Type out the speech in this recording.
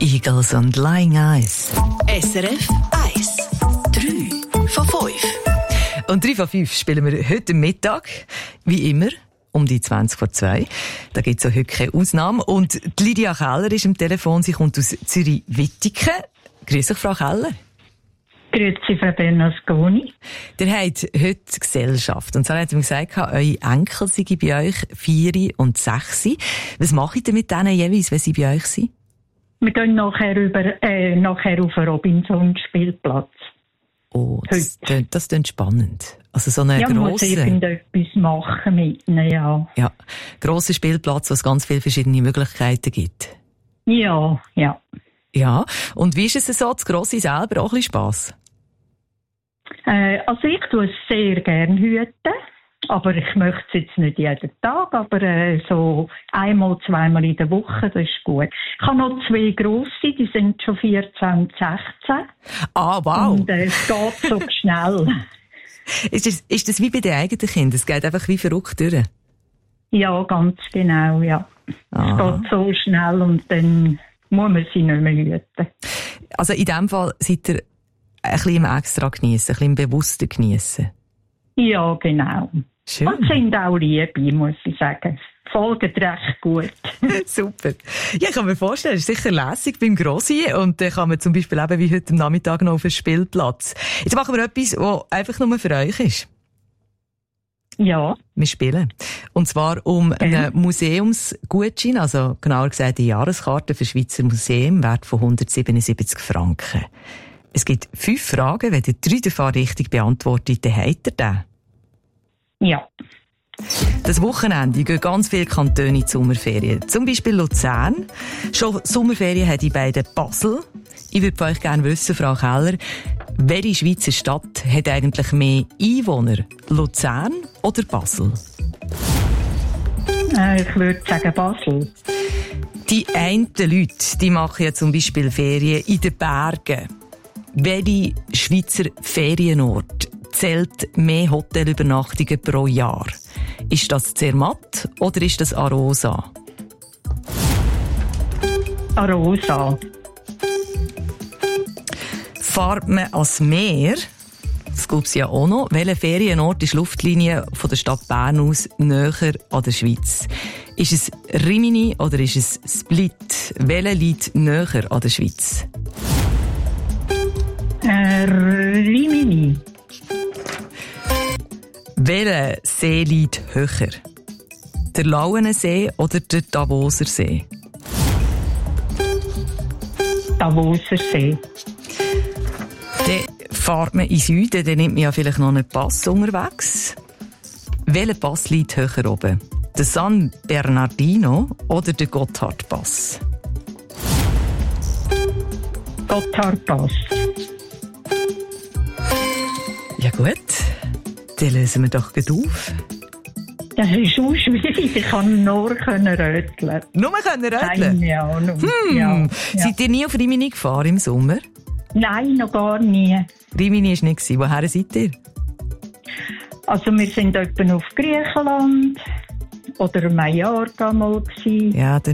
Eagles und Lying Eyes. SRF 1. 3 von 5. Und 3 von 5 spielen wir heute Mittag, wie immer, um die 20 vor 2. Da gibt es auch heute keine Ausnahme. Und die Lydia Keller ist am Telefon. Sie kommt aus Zürich-Wittigen. Grüß dich, Frau Keller. Grüezi, Frau Bernasconi. Ihr habt heute Gesellschaft. Und zwar hat mir gesagt, eure Enkel seien bei euch 4 und 6. Was macht ihr mit denen jeweils, wenn sie bei euch sind? Wir gehen nachher auf den Robinson-Spielplatz. Oh, das klingt spannend. Also so eine muss irgendetwas machen mit ihnen, ja. Ja, grosser Spielplatz, wo es ganz viele verschiedene Möglichkeiten gibt. Ja. Ja, und wie ist es so, das Grosse selber auch ein bisschen Spass? Also ich tue es sehr gerne hüten, aber ich möchte es jetzt nicht jeden Tag, aber so einmal, zweimal in der Woche, das ist gut. Ich habe noch 2 grosse, die sind schon 14 und 16. Ah, wow. Und es geht so schnell. Ist das wie bei den eigenen Kindern? Es geht einfach wie verrückt durch? Ja, ganz genau, ja. Aha. Es geht so schnell und dann muss man sie nicht mehr hüten. Also in dem Fall seid ihr ein bisschen im extra geniessen, ein bisschen im bewussten geniessen. Ja, genau. Schön. Und sind auch Liebe, muss ich sagen. Folgen recht gut. Super. Ja, ich kann mir vorstellen, es ist sicher lässig beim Grossi und dann kann man zum Beispiel eben wie heute am Nachmittag noch auf den Spielplatz. Jetzt machen wir etwas, was einfach nur für euch ist. Ja. Wir spielen. Und zwar um einen Museumsgutschein, also genauer gesagt eine Jahreskarte für Schweizer Museum, Wert von 177 Franken. Es gibt 5 Fragen. Wenn ihr 3 davon richtig beantwortet, dann habt ihr den. Ja. Das Wochenende gehen ganz viele Kantone in die Sommerferien. Zum Beispiel Luzern. Schon Sommerferien hat die beiden Basel. Ich würde von euch gerne wissen, Frau Keller, welche Schweizer Stadt hat eigentlich mehr Einwohner? Luzern oder Basel? Ich würde sagen Basel. Die einen Leute, die machen ja zum Beispiel Ferien in den Bergen. Welche Schweizer Ferienort zählt mehr Hotelübernachtungen pro Jahr? Ist das Zermatt oder ist das Arosa? Arosa. Fahrt man ans Meer, das gibt es ja auch noch, welcher Ferienort ist Luftlinie von der Stadt Bern aus näher an der Schweiz? Ist es Rimini oder ist es Split? Welcher liegt näher an der Schweiz? Rimini. Welcher See liegt höher? Der Lauenensee oder der Davoser See? Davoser See. Dann fährt man in den Süden, dann nimmt man ja vielleicht noch einen Pass unterwegs. Welcher Pass liegt höher oben? Der San Bernardino oder der Gotthardpass? Gotthardpass. Ja gut, dann lösen wir doch gleich auf. Das ist schon schwierig, ich kann nur röteln. Nur röteln? Keine Ahnung. Ja. Seid ihr nie auf Rimini gefahren im Sommer? Nein, noch gar nie. Rimini war nicht. Woher seid ihr? Also wir sind etwa auf Griechenland oder Mallorca mal gewesen. Ja,